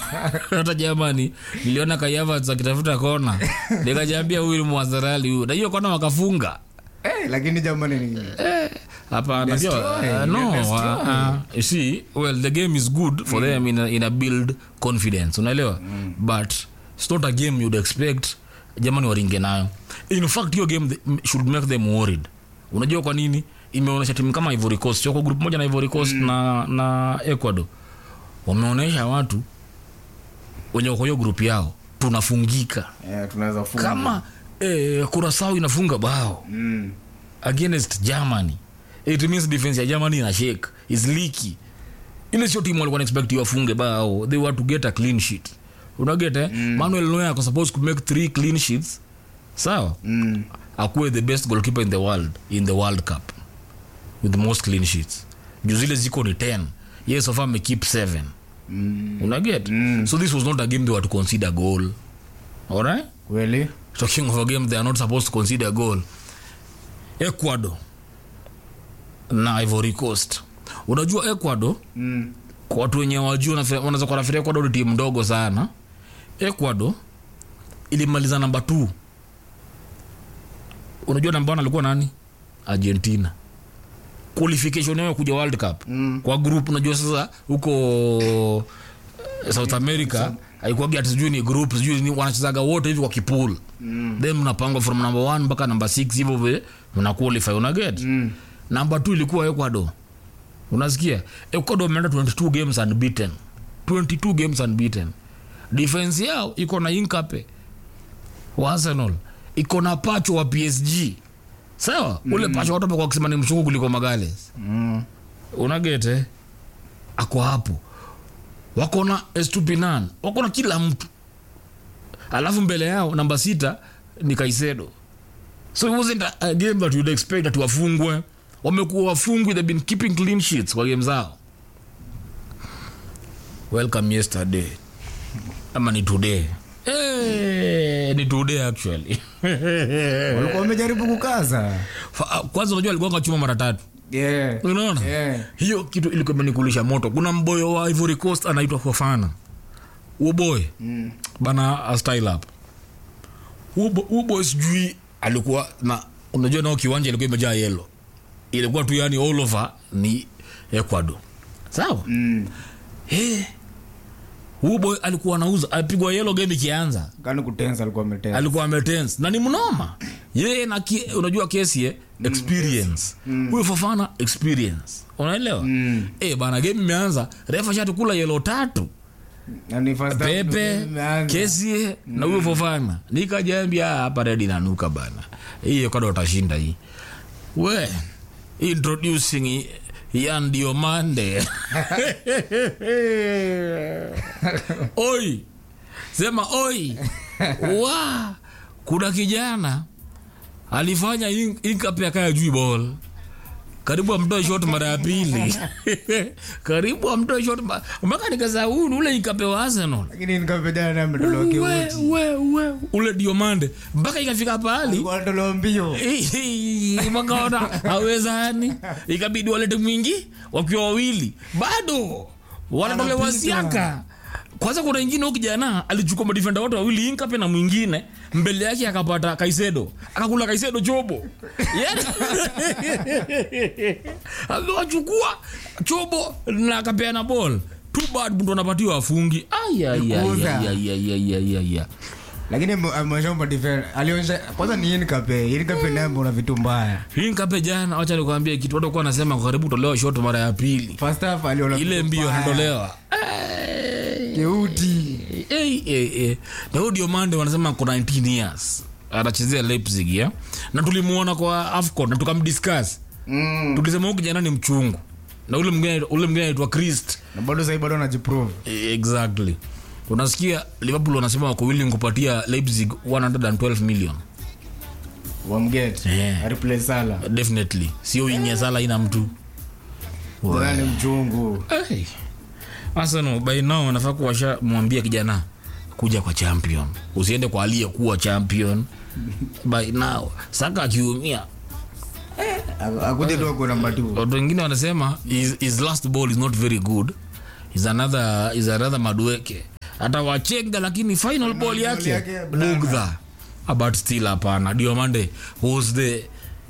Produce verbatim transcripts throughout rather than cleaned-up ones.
hata Germany niliona Kayava akitafuta kona nikajiambia huyu Mwazarali huyu na hiyo kona wakafunga eh lakini Germany ni eh hapa ndio uh, no uh, uh, you see well the game is good for mm. them in a, in a build confidence unaelewa mm. but it's not a game you'd expect Germany waringe nayo. In fact hiyo game should make them worried. Unajua kwa nini? Imeonyesha timu kama Ivory Coast, choko group moja na Ivory Coast mm. na na Ecuador. Wameonyesha watu wenye kwa hiyo group yao tunafungika. Eh yeah, tunaweza funga. Kama eh Curaçao inafunga bao mm. against Germany. It means defense ya Germany ina shake, is leaky. Ile sio timu walikuwa expect wafunge bao. They were to get a clean sheet. Unaget eh mm. Manuel Neuer was supposed to make three clean sheets. Sawa? Mm. Akuwe the best goalkeeper in the world in the World Cup with the most clean sheets. Juzile ziko ni ten. Yes, so far me keep seven. Mm. Unaget? Mm. So this was not a game they were to consider goal. All right? Really? Talking of a game they are not supposed to consider a goal. Ecuador na Ivory Coast. Unajua Ecuador? Mm. Kwa watu wenye wajua wanaweza kwa nafikiria Ecuador ni timu ndogo sana. Ecuador ilimaliza number two. Unajua namba one alikuwa nani? Argentina. Qualification yao kuja World Cup. Mm. Kwa group unajua sasa huko South America haikuwa ati sijui ni group sijui ni wanachezaga wote hivi kwa kipool. Mm. Then mnapangwa from number one mpaka number six hivyo vile mna qualify una get. Mm. Number two ilikuwa Ecuador. Unasikia? Ecuador wameenda twenty-two games unbeaten. twenty-two games unbeaten. Defense yao iko na Incape wa Arsenal, iko na Pacho wa P S G. Sawa? Mm. Ule Pacho watu kwa kusema ni mchungu kuliko Magales. Mm. Unagete? Ako hapo. Wako na Estupinan, wako na kila mtu. Alafu mbele yao namba sita ni Caicedo. So it wasn't a, a game that you'd expect that wafungwe. Wamekuwa wafungwe, they've been keeping clean sheets kwa game zao. Welcome yesterday. Ama ni today. Eh, ni today actually. Walikuwa wamejaribu kukaza. Kwanza unajua alikuwa chuma mara tatu. Yeah. Unaona? Yeah. Hiyo kitu ilikuwa imenikulisha moto. Kuna mboyo wa Ivory Coast anaitwa Fofana. Huo boy. Mm. Bana a style up. Huo boy sijui alikuwa na unajua nao kiwanja ilikuwa imejaa yellow. Ilikuwa tu yani all over ni Ecuador. Sawa? Mm. Eh. Huo boy alikuwa anauza, alipigwa yellow game ikianza. Kani kutensa alikuwa ametensa. Alikuwa ametensa. Na ni mnoma. Yeye na ki, unajua kesi eh experience. Mm. Huyo Fofana experience. Unaelewa? Mm. Eh bana game imeanza, refa shati kula yellow tatu. Na ni first time Pepe, kesi mm. na huyo Fofana. Nikajambia hapa ready na nuka bana. Hiyo kada utashinda hii. We introducing Yan Diomande. Oi. Sema oi. Wa. Kuna kijana alifanya Incape akaya juu ball. Karibu amtoe shot mara ya pili. Karibu amtoe shot mara. Mpaka nikaza huyu ule Incape wa Arsenal. Lakini Incape jana ametolewa kiuti. We we ule Diomande. Mpaka ikafika pale. Alikuwa anatolewa mbio. Makaona hawezani. Ikabidi walete mwingi wakiwa wawili. Bado wanatolewa Siaka. Kwanza kuna wengine huko kijana alichukua madefender wote wawili Incape na mwingine mbele yake akapata Caicedo. Akakula Caicedo chobo. Yaani akachukua chobo na akapeana ball. Too bad mtu anapatiwa afungi. Ai ai ai ai ai ai. Lakini ameshomba defender. Alionyesha kwanza ni Incape. Incape naye mbona vitu mbaya. Incape jana acha nikwambie kitu watu kwa nasema karibu tolewa shot mara ya pili. First half aliona ile mbio anatolewa. Keuti. Eh eh eh. Na huyo Diomande wanasema kuna nineteen years. Anachezea Leipzig ya. Na tulimuona kwa AFCON na tukamdiscuss. Mm. Tulisema huyu kijana ni mchungu. Na ule mwingine ule mwingine anaitwa Christ. Na bado sasa bado anajiprove. Exactly. Unasikia Liverpool wanasema wako willing kupatia Leipzig one hundred twelve million. Wamget. Yeah. Replace Salah. Definitely. Sio inye Salah ina mtu. Wale mchungu. Hey. Arsenal by now anafaa kuwasha mwambia kijana kuja kwa champion. Usiende kwa aliyekuwa champion. By now Saka akiumia akuje tu kwa namba two. Watu wengine wanasema his, his last ball is not very good. Is another is another Madueke. atawachenga lakini final ball yake yake bugdha. But still hapana, Diomande was the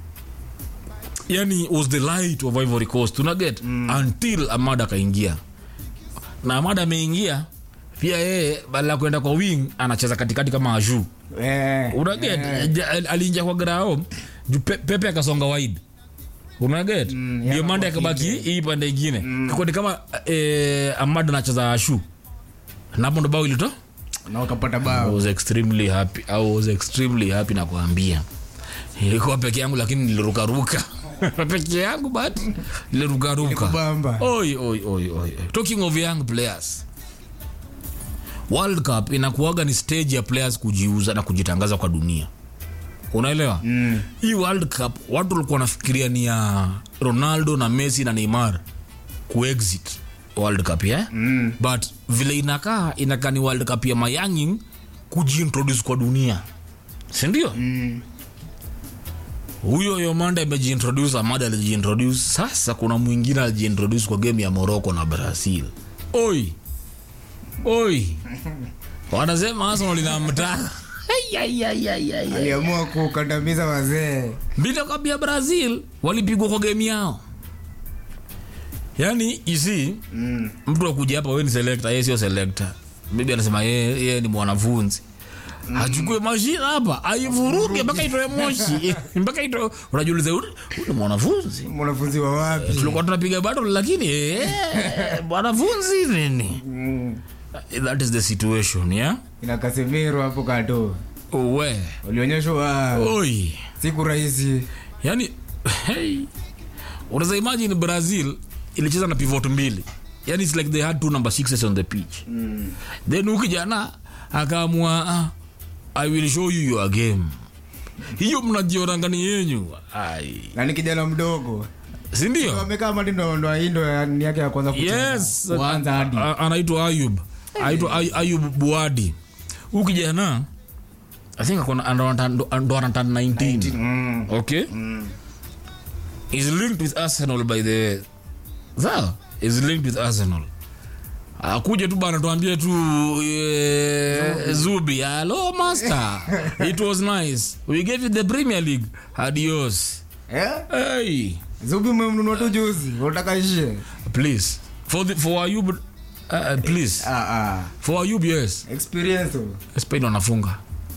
yani was the light of Ivory Coast, tuna get mm. until Amada kaingia. Na Amada ameingia pia yeye badala kwenda kwa wing anacheza katikati kama Aju. Eh. Una get yeah. Aliingia kwa grao pe, Pepe akasonga wide. Una get mm, Diomande akabaki hii pande nyingine. Mm. Kwa kama eh, Amada anacheza Aju. Na hapo ndo bao ilito na wakapata bao. I was extremely happy. I was extremely happy na kuambia. Ilikuwa peke yangu lakini niliruka ruka. Peke yangu but niliruka ruka. Oi oi oi oi. Talking of young players. World Cup inakuwaga ni stage ya players kujiuza na kujitangaza kwa dunia. Unaelewa? Mm. Hii World Cup watu walikuwa wanafikiria ni ya Ronaldo na Messi na Neymar ku exit World Cup ya. Yeah? Mm. But vile inakaa inakaa ni World Cup ya mayanging kujiintroduce kwa dunia. Si ndio? Mm. Huyo Yomanda amejiintroduce, Amada alijiintroduce. Sasa kuna mwingine alijiintroduce kwa game ya Morocco na Brazil. Oi. Oi. Wanasema Arsenal linamtaka. Aliamua kukandamiza wazee. Bila kabia Brazil walipigwa kwa game yao. Yani isi mm. mtu akuja hapa wewe ni selector, yeye sio selector. Bibi anasema yeye yeye ni mwanafunzi. Mm. Achukue mashine hapa, aivuruge mpaka itoe moshi. Mpaka itoe unajiuliza huyu ni mwanafunzi. Mwanafunzi wa wapi? Tulikuwa tunapiga battle lakini eh mwanafunzi nini? Mm. That is the situation, yeah? Ina Casemiro hapo kato. Owe. Walionyeshwa oi. Siku rahisi. Yani hey. Unaweza imagine Brazil ilicheza na pivot mbili. Yani it's like they had two number sixes on the pitch. Mm. Then ukijana akaamua uh, I will show you your game. Hiyo mnajiona ngani yenyu. Ai. Nani kijana mdogo. Si ndio? Wamekaa mali ndo ndo hindo yake ya kwanza kucheza. Yes. Kwanza hadi. Anaitwa Ayub. Aitwa Ayub Buadi. Ukijana I think akona under nineteen. Mm. Okay? Mm. He's linked with Arsenal by the Zao is linked with Arsenal. Akuja tu bana tuambie tu e, Zubi. Hello master. It was nice. We gave you the Premier League. Adios. Yeah? Hey. Zubi mmemnunua tu juzi. Unataka ishe? Please. For the for Ayub uh, uh, please. Ah uh, ah. Uh. For Ayub yes. Experience. Spain wanafunga.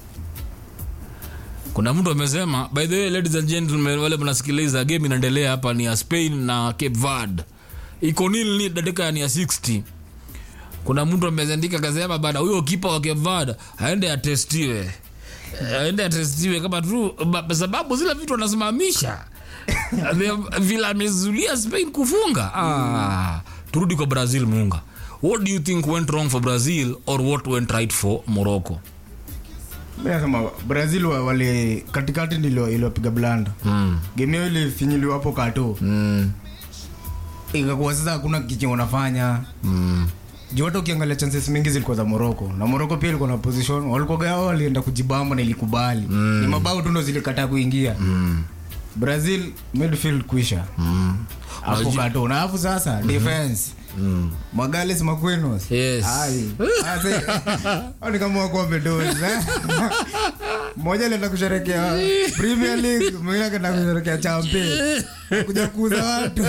Kuna mtu amesema by the way ladies and gentlemen wale mnasikiliza game inaendelea hapa ni ya Spain na Cape Verde. Iko nil ni dakika ni ya sixty. Kuna mtu ameandika kasema bana huyo kipa wa Cape Verde aende atestiwe. Aende atestiwe kama tu sababu zile vitu wanasimamisha. Vile amezulia Spain kufunga. Ah, turudi kwa Brazil Munga. What do you think went wrong for Brazil or what went right for Morocco? Mimi nasema Brazil wale katikati ndilo iliyopiga blanda. Mm. Game hiyo ile finyiliwa hapo kato. Mm. Ikakuwa sasa hakuna kitu wanafanya. Mm. Jota ukiangalia chances mingi zilikuwa za Morocco. Na Morocco pia ilikuwa na position. Walikuwa gao walienda kujibamba na ilikubali. Mm. Ni mabao tu ndo zilikataa kuingia. Mm. Brazil midfield kuisha. Mm. Hapo kato. Na hapo sasa mm-hmm. defense. Mm. Magales Maquinos. Yes. Ai. Ase. Oni kama wako wamedoza. Mmoja alienda kusherehekea Premier League, mwingine akaenda kusherehekea Champions. Kuja kuuza watu.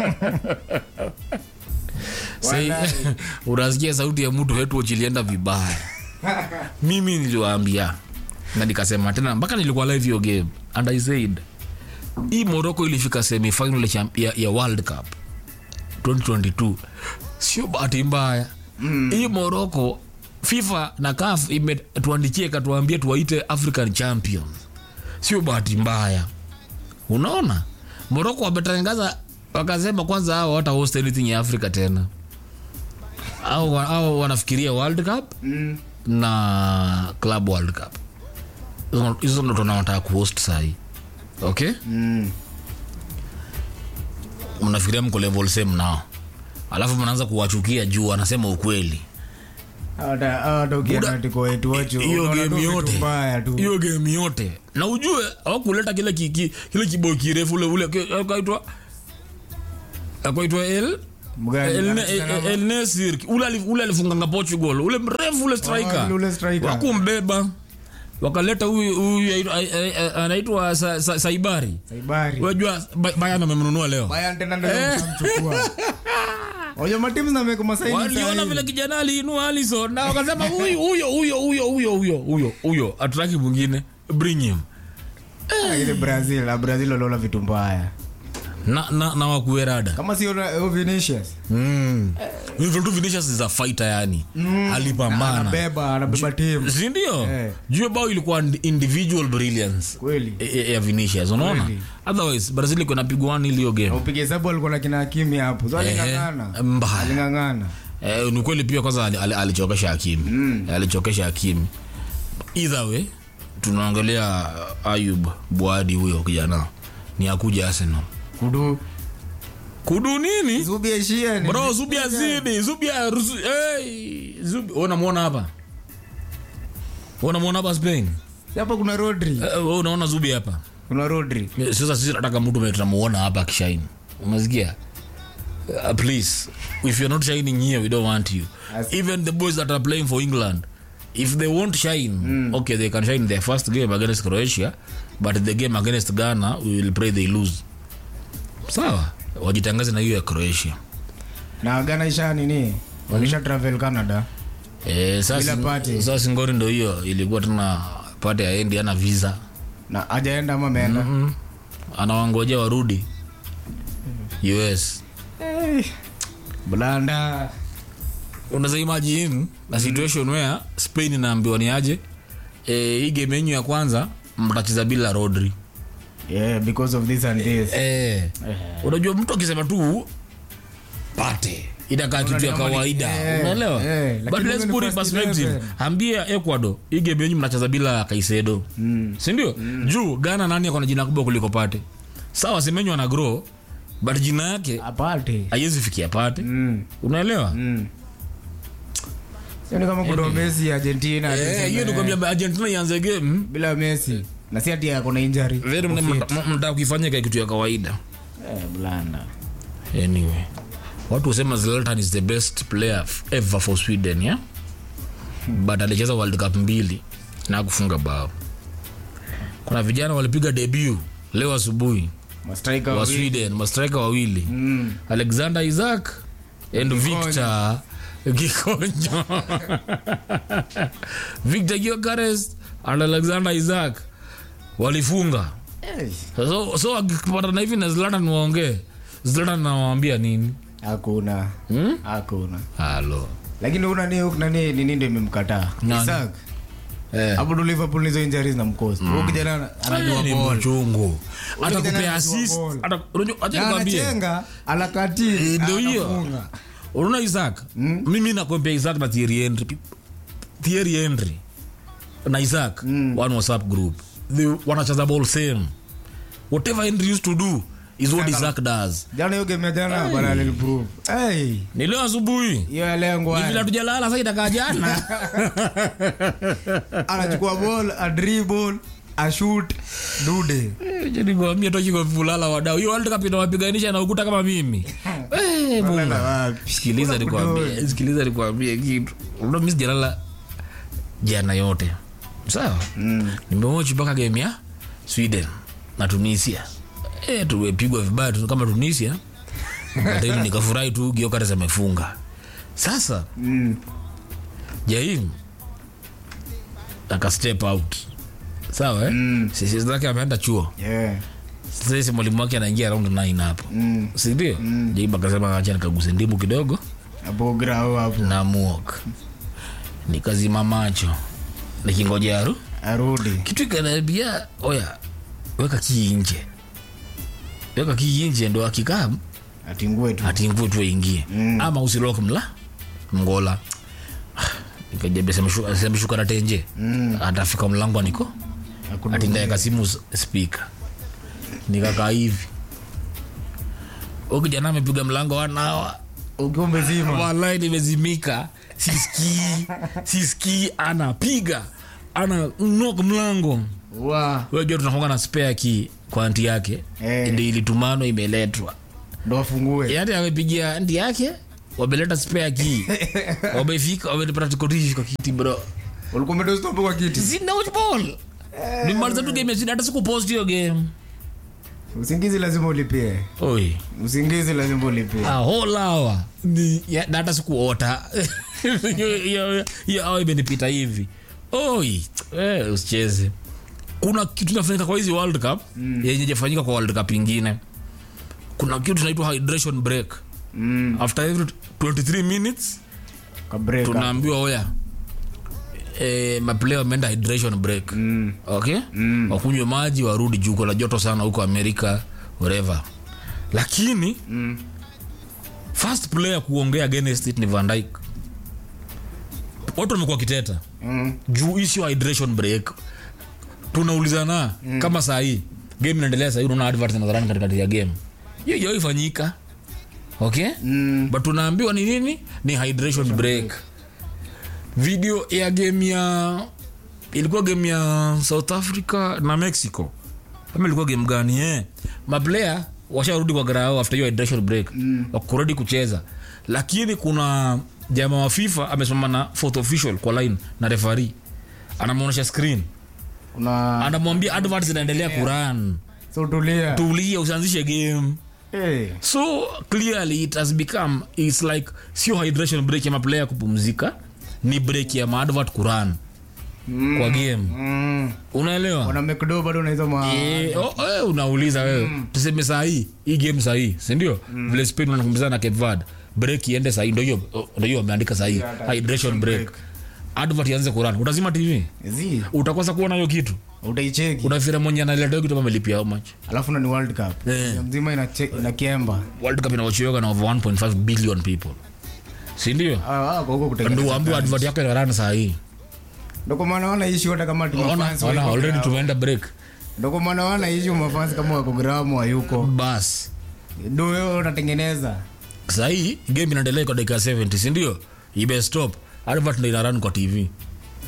Sasa unasikia sauti ya mtu wetu uchilienda vibaya. Mimi niliwaambia na nikasema tena mpaka nilikuwa live hiyo game and I said hii Morocco ilifika semi final ya, ya World Cup twenty twenty-two. Sio bahati mbaya. Mm. Hii Morocco FIFA na C A F imetuandikia katuambia tuwaite African Champions. Sio bahati mbaya. Unaona? Morocco wametangaza wakasema kwanza hao hata host anything ya Africa tena. Au au wanafikiria World Cup mm. na Club World Cup. Hizo ndo tunataka kuhost sai. Okay? Mm. Mnafikiria mko level same nao. Alafu mnaanza kuwachukia juu anasema ukweli. Hata hata ukienda tiko wetu wacho. Hiyo game yote. Hiyo game yote. Na ujue hawakuleta kile kiki kile kibao kirefu ule ule akaitwa akaitwa El El Nesir ule ule alifunga Portugal, ule mrefu ule striker. Ule striker. Wakumbeba. Wakaleta huyu huyu anaitwa Saibari. Saibari. Unajua Bayern amemnunua leo. Bayern tena ndio mtamchukua. Oyo matimu na meko masaini sasa. Waliona vile kijana aliinua Alisson na wakasema huyu huyo huyo huyo huyo huyo huyo huyo atraki mwingine bring him. Eh, ile Brazil, la Brazil lola vitu mbaya. Na na na wakuerada. Kama sio Vinicius. Mm. Hivyo tu Vinicius is a fighter yani. Mm. Alipambana. Anabeba, anabeba timu. Si ndio? Eh. Juu bao ilikuwa individual brilliance. Kweli. Ya, ya Vinicius, unaona? Kweli. Otherwise Brazil iko napigwa one ile game. Upige hesabu alikuwa na kina Hakimi hapo. So alingangana. Alingangana. Eh, ni kweli pia kwanza alichokesha Hakimi. Mm. Alichokesha Hakimi. Either way tunaangalia Ayub Boadi huyo kijana. Ni akuja Arsenal. Kudu Kudu nini? Zubi Asia ni. Bro, Zubi azidi, Zubi hey, Zubi unamuona hapa? Unamuona hapa Spain? Hapa kuna Rodri. Uh, unaona Zubi hapa? Kuna Rodri. Sasa sisi nataka mtu mwenye tunamuona hapa akishine. Umesikia? Uh, please, if you're not shining here, we don't want you. As even the boys that are playing for England, if they won't shine, mm. okay, they can shine in their first game against Croatia, but the game against Ghana, we will pray they lose. Sawa, wajitangaze na hiyo ya Croatia. Na Ghana isha nini? Walisha travel Canada. Eh, sasa sasa ngori ndio hiyo ilikuwa tuna pate ya endi ana visa. Na hajaenda ama ameenda. Mm -hmm. Anawangojea warudi U S. Eh. Blanda. Unaweza imagine na situation mm. where Spain inaambiwa ni aje? Eh, hii game yenu ya kwanza mtacheza bila Rodri. Yeah, because of this and this. Eh. Uh-huh. Unajua mtu akisema tu pate inakaa kitu ya kawaida. Yeah. Unaelewa? Yeah. But let's put it perspective. Ambia Ecuador, hii game yenu mnacheza bila Caicedo. Mm. Si ndio? Mm. Juu Ghana nani ako na jina kubwa kuliko Pate? Sawa Semenyo ana grow, but jina yake apate. Haiwezi fikia Pate. Mm. Unaelewa? Mm. Sio kama kuna Messi Argentina. Eh, hiyo ndio kwambia Argentina ianze game bila Messi. Na si ati yako na injury. Very mnataka kufanya kitu ya kawaida. Eh, blanda. Anyway, watu wasema Zlatan is the best player ever for Sweden, yeah? But alicheza World Cup mbili na kufunga bao. Kuna vijana walipiga debut leo asubuhi. Mastriker wa Sweden, mastriker wawili. Mm. Alexander Isaac and Victor Gikonyo. Victor Gyökeres and Alexander Isaac walifunga. Hey. So so akipata na hivi na Zlatan waongee. Zlatan anawaambia nini? Hakuna. Hmm? Hakuna. Halo. Lakini una nini nani nini ndio imemkataa? Isaac. Eh. Hapo Liverpool nizo injuries na mkosi. Huyo kijana anajua ball. Mchungu. Atakupea assist. Unajua acha nikwambie. Anachenga, alakati. Ndio hiyo. Unaona Isaac? Mm. Mimi nakwambia Isaac na Thierry Henry. Thierry Henry na Isaac mm. one WhatsApp group. They wanacheza ball same. Whatever Henry used to do is what Isaac does. Jana hiyo game jana bana aliprove. Hey, ni leo asubuhi. Hiyo lengo. Hivi tujalala sasa itakaa jana. Anachukua ball, a dribble, a shoot, dude. Eh, je nikwambia tochi kwa fulala wadau. Hiyo World Cup inawapiganisha na ukuta kama mimi. Eh, bwana. Sikiliza nikwambie, sikiliza nikwambie kitu. Unajua mimi sijalala jana yote. Sawa? Mm. Nimewatch mpaka game ya Sweden na Tunisia. Eh, tuwepigwa vibaya tu kama Tunisia. Ndio nikafurahi tu Gyökeres amefunga. Sasa mm. Jaim aka step out. Sawa eh? Mm. Sisi zake ameenda chuo. Yeah. Sasa mwalimu wake anaingia round nine hapo. Mm. Si ndio? Mm. Jaim akasema acha nikaguse ndimu kidogo. Hapo grao hapo. Na muok. Nikazima macho. Nikingojea aru arudi. Kitu kanambia oya weka kii nje. Weka kii nje ndo akikaa atingue tu. Atingue tu ingie. Mm. Ama usiloke mla mgola. Nikajebe sema sema shuka na tenje. Mm. Atafika mlango niko. Atinda kasimu speaker. Nikakaa hivi. Ukijana amepiga mlango wana ukiwa mzima. Wallahi nimezimika. Siski siski anapiga ana knock mlango. Wow. Wewe tunafungana na spare key kwa anti yake. Hey. Ndio ilitumano imeletwa. ndo afungue. Yaani amepigia ndi yake, wabeleta spare key. Wamefika, wamepata kiti kwa kiti bro. Walikuwa mmedo stop kwa kiti. Zina watch ball. Ni maliza tu game hata siku post hiyo game. Usingizi lazima ulipie. Oi. Usingizi lazima ulipie. Ah, whole hour. Ni ya hata sikuota. Hiyo hiyo au imenipita hivi. Oi, eh usicheze. Kuna kitu kinafanyika kwa hizi World Cup, mm. yenye jafanyika kwa World Cup nyingine. Kuna kitu tunaitwa hydration break. Mm. After every twenty-three minutes ka break. Tunaambiwa oya. Eh, maplayer wameenda hydration break. Mm. Okay? Mm. Wakunywe maji warudi juu kwa joto sana huko Amerika whatever. Lakini mm. first player kuongea against it ni Van Dijk. Watu wamekuwa kiteta. Mm. Juu issue hydration break. Tunaulizana mm. kama saa hii game inaendelea saa hii unaona advert zinadharani katikati ya game. Hiyo hiyo ifanyika. Okay? Mm. But tunaambiwa ni nini? Ni hydration break. Video ya game ya ilikuwa game ya South Africa na Mexico. Kama ilikuwa game gani eh? Maplayer washarudi kwa grao after hiyo hydration break. Mm. Wakurudi kucheza. Lakini kuna jamaa wa FIFA amesimama na fourth official kwa line na referee. Anamuonyesha screen. Una anamwambia adverts zinaendelea yeah. Quran. So tulia. Tulia usianzishe game. Hey. So clearly it has become it's like sio hydration break ya player kupumzika, ni break ya advert Quran. Mm. Kwa game. Mm. Unaelewa? Wana mcdo bado unaweza ma eh oh, eh unauliza wewe. Mm. Tuseme saa hii, hii game saa hii, si ndio? Mm. Vile Spain wanakumbizana na Cape Verde. Break iende saa hii ndio hiyo ndio hiyo ameandika saa hii. Yeah, hydration break. break. Advert ianze Quran. Utazima T V? Zi. Utakosa kuona hiyo kitu. Utaicheki. Unafikiri mwenye analeta kitu kama amelipia how much? Alafu na ni World Cup. Yeah. Mzima ina ina kiemba. World Cup inawachiwa na over one point five billion people. Si ndio? Ah, kwa huko kutengeneza. Ndio ambu advert yake ina run saa hii. Ndio kwa maana wana issue hata kama tu fans wana already tumeenda break. Ndio kwa maana wana issue mafans kama wako gramu hayuko. Bas. Ndio wewe unatengeneza. Saa hii game inaendelea kwa dakika seventy, si ndio? Ibe stop. Advert ndio ina run kwa T V.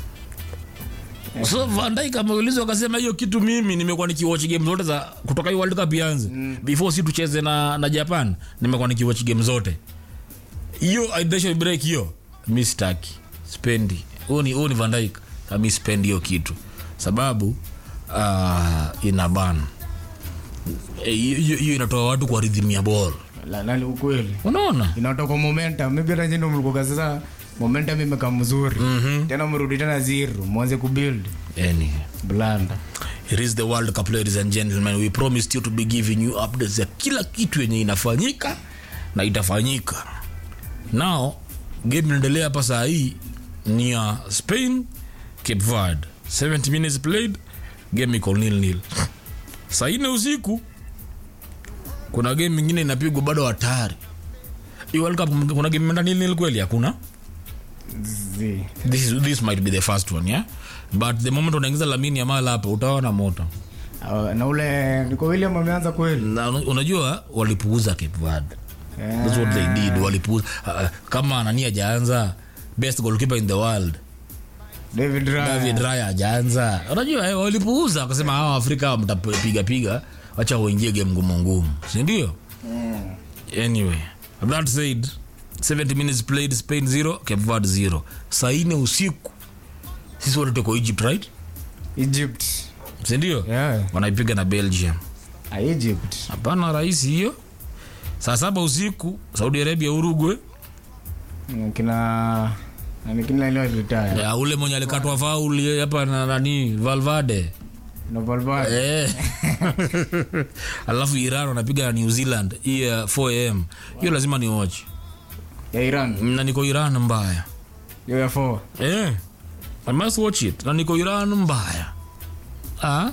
So Van Dijk ameulizwa akasema hiyo kitu mimi nimekuwa nikiwatch game zote za kutoka hiyo World Cup ianze. Mm. Before si tucheze na na Japan, nimekuwa nikiwatch game zote. Hiyo hydration break hiyo mimi sitaki. Spendi. Huo ni huo ni Van Dijk. Mimi spendi hiyo kitu. Sababu uh, ina ban. Hiyo hiyo inatoa watu kwa rhythm ya ball. La nani ukweli? Unaona? Inatoka momentum. Maybe hata ndio mlikuwa sasa momentum imekaa mzuri. Mm-hmm. Tena mrudi tena zero, mwanze kubuild. Any blanda. It is the World Cup, ladies and gentlemen. We promised you to be giving you updates ya kila kitu yenye inafanyika na itafanyika. Now, game inaendelea hapa saa hii ni ya Spain Cape Verde. seventy minutes played, game iko nil nil. Saa nne usiku kuna game nyingine inapigwa bado hatari. Hii World Cup kuna game nil nil kweli hakuna? Zi. This is this might be the first one, yeah. But the moment unaingiza Lamine Yamal hapa utaona moto. Uh, na ule niko William ameanza kweli. Na unajua walipuuza Cape Verde. Yeah. That's what they did. Walipuuza uh, kama nani hajaanza best goalkeeper in the world. David Raya. David Raya hajaanza. Unajua eh, walipuuza wakasema hao Afrika mtapiga piga, acha waingie game ngumu ngumu. Si ndio? Yeah. Anyway, that said, seventy minutes played, Spain zero, Cape Verde zero. Saa nne usiku sisi wote tuko Egypt, right? Egypt. Si ndio? Yeah. Wanaipiga na Belgium. Ah, Egypt. Hapana rais hiyo. Saa saba usiku Saudi Arabia Uruguay. Kina nani kina leo retire. Ya ule mwenye alikatwa faul hapa na nani Valverde. Na Valverde. Eh. Alafu Iran wanapiga na New Zealand hiyo four a m. Hiyo lazima ni watch. Ya Iran. Na niko Iran mbaya. Hiyo ya four. Eh. I must watch it. Na niko Iran mbaya. Ah.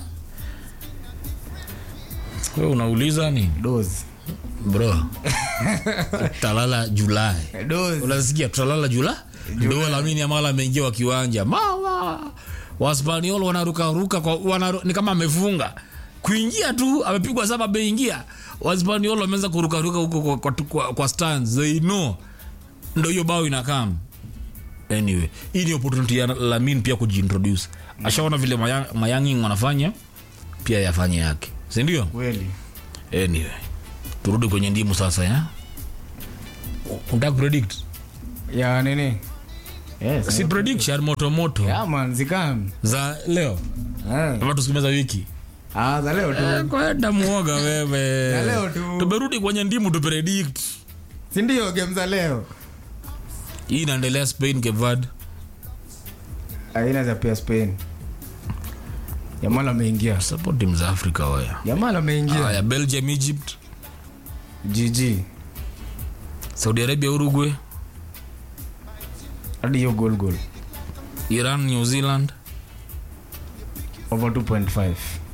Wewe unauliza nini? Dozi. Bro. Talala Julai. Dozi. Unasikia talala Julai? Ndio Lamine Yamal ameingia wa kiwanja. Mama. Waspaniolo wanaruka ruka kwa wanaru, ni kama amefunga. Kuingia tu amepigwa saba ameingia. Waspaniolo wameanza kuruka ruka huko kwa, kwa, kwa, kwa stands. They know. Ndio hiyo bao inakam. Anyway, hii ni opportunity ya Lamine pia kujiintroduce. Mm. Ashaona vile mayang, mayangi wanafanya pia yafanye yake. Si ndio? Kweli. Anyway, turudi kwenye ndimu sasa ya unataka predict ya nini? Yes. si prediction moto moto Ya man zikam. za leo Eh. kama tusikimeza wiki Ah, za leo tu. eh, kwenda muoga wewe Ya leo tu. tumerudi kwenye ndimu tu predict Si ndio game za leo? hii inaendelea Spain Cape Verde Aina za pia Spain. Yamal ameingia. support team za Africa waya Yamal ameingia. haya Belgium Egypt G G. Saudi Arabia Uruguay Hadi hiyo goal goal. Iran New Zealand Over two point five.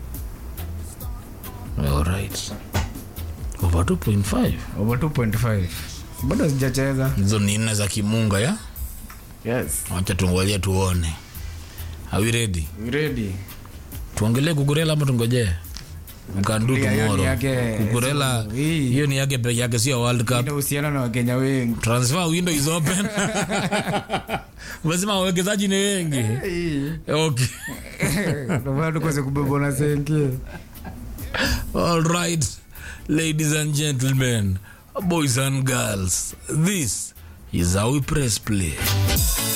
all right over two point five Over two point five. Bado sijacheza. hizo ni nne za kimunga ya Yes. acha tungoje tuone are we ready We ready? tuongelee kukurela ama tungojee mkandu Hiyo ni tomorrow yake- kukurela Hii. hiyo ni yake peke yake sio world cup Inahusiana na Wakenya wengi. transfer window is open umesema wawekezaji ni wengi okay Ndio tukose kubeba na senki. all right ladies and gentlemen boys and girls this is how we press play.